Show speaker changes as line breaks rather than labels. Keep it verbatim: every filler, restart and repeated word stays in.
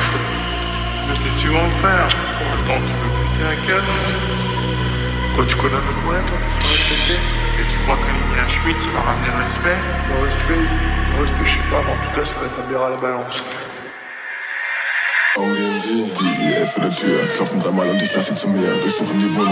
Je l'ai souvent faire. Pour le temps tu veux péter un casse. Quand tu connais notre moyen, toi, tu seras respecté. Et tu crois qu'aligner un Schmitt, ça va ramener le respect? Le respect, le respect, je sais pas, mais en tout cas, ça rétablira la balance.
O M G, die E L vor der Tür, klopfen dreimal und ich lass sie zu mir. Durchsuchen die Wohnung.